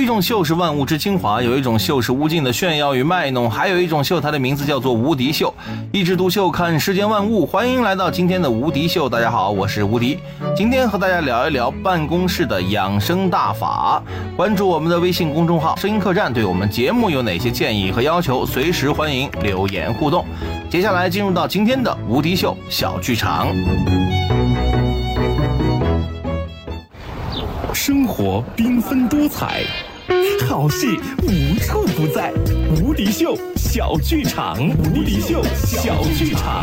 种秀是万物之精华，有一种秀是无尽的炫耀与卖弄，还有一种秀，它的名字叫做无敌秀。一枝独秀，看世间万物。欢迎来到今天的无敌秀。大家好，我是无敌。今天和大家聊一聊办公室的养生大法。关注我们的微信公众号声音客栈，对我们节目有哪些建议和要求，随时欢迎留言互动。接下来进入到今天的无敌秀小剧场。 生活缤纷多彩，好戏无处不在。无敌秀小剧场，无敌秀小剧场。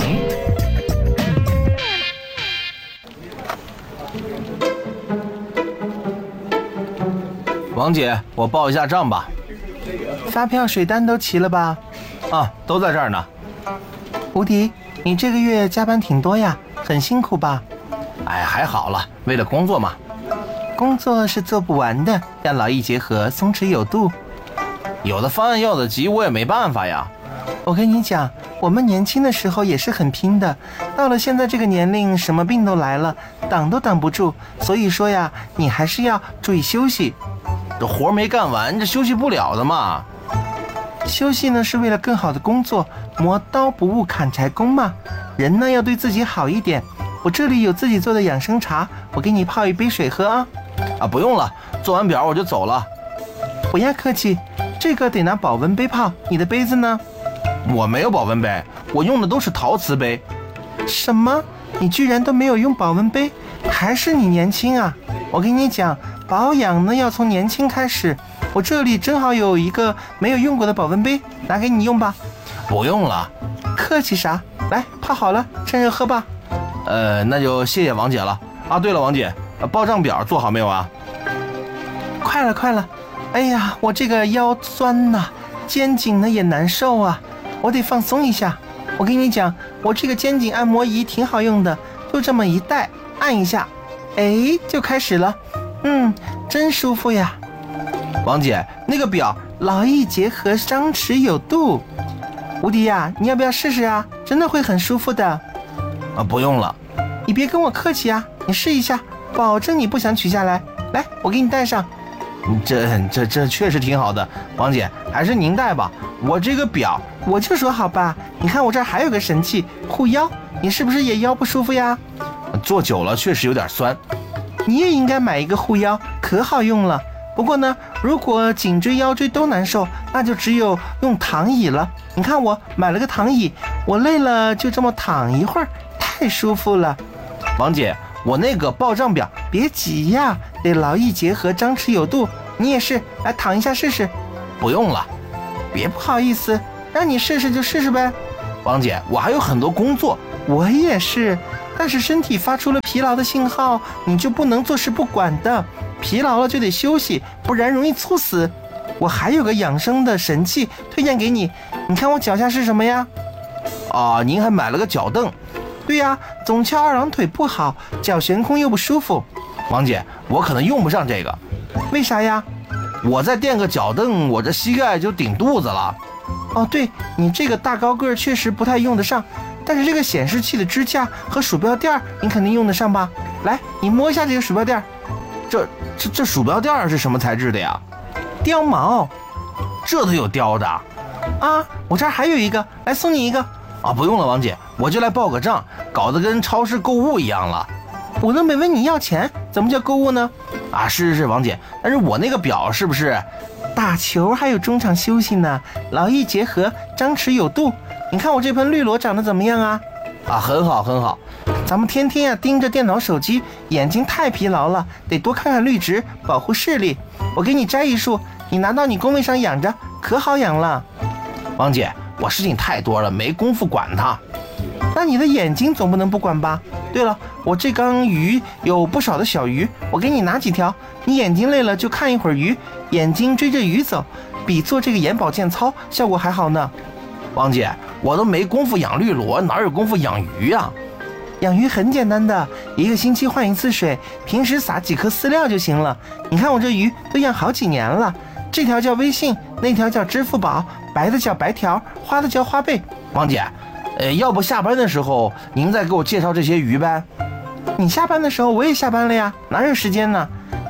王姐，我报一下账吧。 发票水单都齐了吧？ 啊，都在这儿呢。 无敌，你这个月加班挺多呀，很辛苦吧？ 哎，还好了，为了工作嘛。 工作是做不完的，要劳逸结合，松弛有度。 有的方案要的急，我也没办法呀。 我跟你讲，我们年轻的时候也是很拼的，到了现在这个年龄，什么病都来了，挡都挡不住。所以说呀，你还是要注意休息。 这活没干完，这休息不了的嘛。 休息呢，是为了更好的工作，磨刀不误砍柴工嘛。人呢，要对自己好一点。我这里有自己做的养生茶，我给你泡一杯水喝啊。 啊，不用了，做完表我就走了。 不要客气，这个得拿保温杯泡，你的杯子呢？ 我没有保温杯，我用的都是陶瓷杯。 什么？你居然都没有用保温杯？还是你年轻啊？我跟你讲，保养呢要从年轻开始。我这里正好有一个没有用过的保温杯，拿给你用吧。 不用了。 客气啥？来，泡好了，趁热喝吧。 那就谢谢王姐了。啊，对了，王姐，报账表做好没有啊？ 快了，快了。哎呀，我这个腰酸呐，肩颈呢也难受啊，我得放松一下。我跟你讲，我这个肩颈按摩仪挺好用的，就这么一带，按一下，哎，就开始了。真舒服呀。 王姐，那个表劳逸结合，张弛有度。无敌呀，你要不要试试啊？真的会很舒服的。 啊，不用了。 你别跟我客气啊，你试一下，保证你不想取下来。来，我给你戴上。 这确实挺好的，王姐，还是您戴吧。我这个表， 我就说好吧。你看我这儿还有个神器，护腰，你是不是也腰不舒服呀？ 坐久了确实有点酸。 你也应该买一个护腰，可好用了。不过呢，如果颈椎腰椎都难受，那就只有用躺椅了。你看我买了个躺椅，我累了就这么躺一会儿，太舒服了。 王姐，我那个报账表， 别急呀，得劳逸结合，张弛有度。你也是，来躺一下试试。 不用了。 别不好意思，让你试试就试试呗。 王姐，我还有很多工作。 我也是，但是身体发出了疲劳的信号，你就不能坐视不管的。疲劳了就得休息，不然容易猝死。我还有个养生的神器推荐给你，你看我脚下是什么呀？ 啊，您还买了个脚凳？ 对呀，总翘二郎腿不好，脚悬空又不舒服。 王姐，我可能用不上这个。 为啥呀？ 我再垫个脚凳，我这膝盖就顶肚子了。 哦，对，你这个大高个确实不太用得上，但是这个显示器的支架和鼠标垫你肯定用得上吧？来，你摸一下这个鼠标垫。 这鼠标垫是什么材质的呀？ 貂毛。 这都有貂的啊？我这儿还有一个，来送你一个。 啊，不用了，王姐，我就来报个账，搞得跟超市购物一样了。 我都没问你要钱，怎么叫购物呢？ 啊，是，王姐，但是我那个表是不是？ 打球还有中场休息呢，劳逸结合，张弛有度。你看我这盆绿萝长得怎么样啊？ 啊，很好很好。 咱们天天盯着电脑手机，眼睛太疲劳了，得多看看绿植，保护视力。我给你摘一束，你拿到你工位上养着，可好养了。 王姐，我事情太多了，没工夫管它。 那你的眼睛总不能不管吧？对了，我这缸鱼有不少的小鱼，我给你拿几条，你眼睛累了就看一会儿鱼，眼睛追着鱼走，比做这个眼保健操效果还好呢。 王姐，我都没工夫养绿萝，哪有功夫养鱼啊？ 养鱼很简单的，一个星期换一次水，平时撒几颗饲料就行了。你看我这鱼都养好几年了，这条叫微信，那条叫支付宝，白的叫白条，花的叫花呗。 王姐，要不下班的时候您再给我介绍这些鱼呗？ 你下班的时候我也下班了呀，哪有时间呢？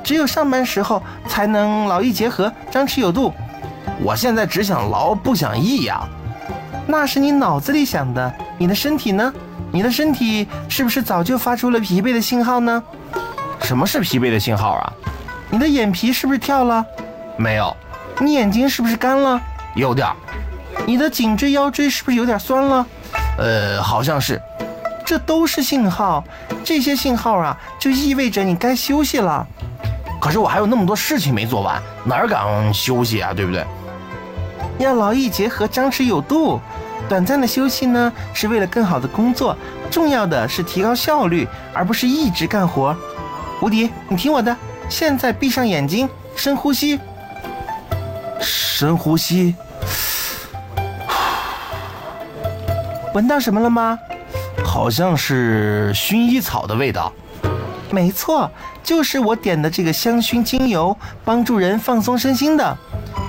只有上班时候才能劳逸结合，张弛有度。 我现在只想劳不想逸呀。 那是你脑子里想的，你的身体呢？你的身体是不是早就发出了疲惫的信号呢？ 什么是疲惫的信号啊？ 你的眼皮是不是跳了？ 没有。 你眼睛是不是干了？ 有点。 你的颈椎腰椎是不是有点酸了？ 好像是。 这都是信号，这些信号啊，就意味着你该休息了。 可是我还有那么多事情没做完，哪敢休息啊，对不对？ 要劳逸结合，张弛有度。短暂的休息呢，是为了更好的工作，重要的是提高效率，而不是一直干活。无敌，你听我的，现在闭上眼睛，深呼吸。 深呼吸。 闻到什么了吗？ 好像是薰衣草的味道。 没错，就是我点的这个香薰精油，帮助人放松身心的。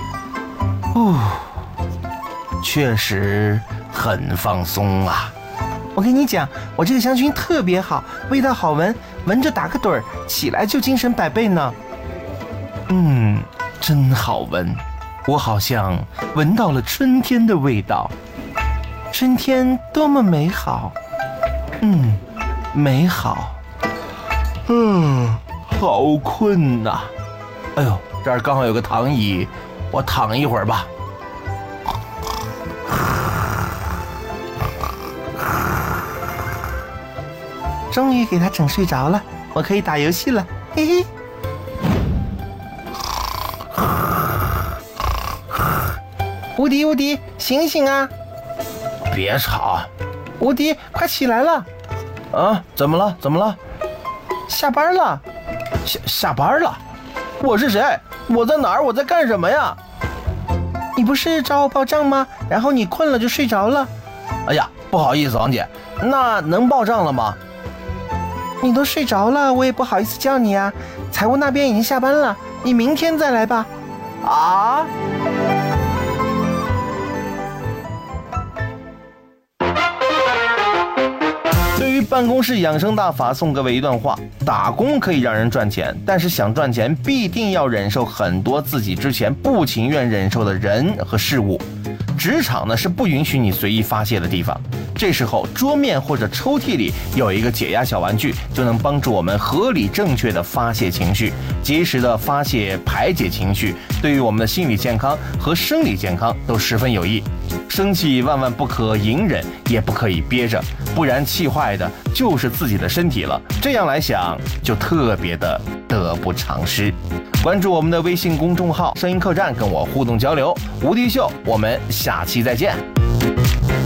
确实很放松啊。 我跟你讲，我这个香薰特别好，味道好闻，闻着打个盹儿，起来就精神百倍呢。 真好闻，我好像闻到了春天的味道。 春天多么美好。 美好。好困呐。哎呦，这儿刚好有个躺椅，我躺一会儿吧。 终于给他整睡着了，我可以打游戏了，嘿嘿。无敌，无敌，醒醒啊！ 别吵。 无敌，快起来了！ 啊，怎么了？怎么了？ 下班了。 下班了？我是谁？我在哪儿？我在干什么呀？ 你不是找我报账吗？然后你困了就睡着了。 哎呀，不好意思，王姐，那能报账了吗？ 你都睡着了，我也不好意思叫你啊。财务那边已经下班了，你明天再来吧。 啊？对于办公室养生大法，送各位一段话：打工可以让人赚钱，但是想赚钱必定要忍受很多自己之前不情愿忍受的人和事物。职场呢是不允许你随意发泄的地方，这时候桌面或者抽屉里有一个解压小玩具，就能帮助我们合理正确的发泄情绪，及时的发泄排解情绪，对于我们的心理健康和生理健康都十分有益。生气万万不可隐忍，也不可以憋着，不然气坏的就是自己的身体了。这样来想，就特别的得不偿失。关注我们的微信公众号声音客栈，跟我互动交流。无敌秀，我们下期再见。